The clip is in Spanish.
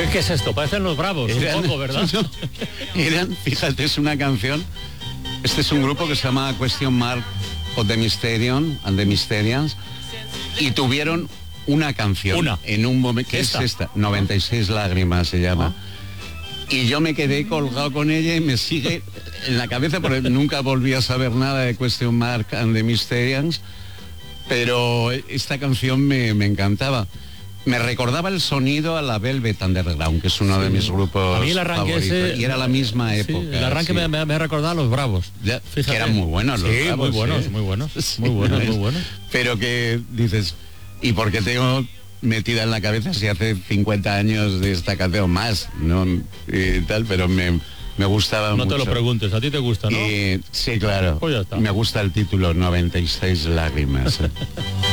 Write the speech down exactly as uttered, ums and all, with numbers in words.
¿Qué es esto? Parecen Los Bravos, eran, un poco, ¿verdad? No, eran, fíjate, es una canción. Este es un grupo que se llama Question Mark of the Mysterion and the Mysterians. Y tuvieron una canción. Una. En un momento. ¿Qué ¿Esta? es esta? noventa y seis lágrimas se llama. Ah. Y yo me quedé colgado con ella y me sigue en la cabeza, porque nunca volví a saber nada de Question Mark and the Mysterians. Pero esta canción me, me encantaba. Me recordaba el sonido a la Velvet Underground, que es uno sí. de mis grupos a mí el arranque favoritos. Ese, y era la misma sí, época. El arranque sí. me, me, me ha recordado a Los Bravos. Ya, que eran muy buenos los sí, Bravos. Muy buenos, ¿eh? muy buenos, sí, muy buenos, muy buenos. Pero que dices, ¿y por qué tengo metida en la cabeza si hace cincuenta años de esta canción más? ¿No? Y tal, pero me, me gustaba no mucho. No te lo preguntes, a ti te gusta, ¿no? Y, sí, claro. Pues ya está. Me gusta el título, noventa y seis lágrimas. ¿eh?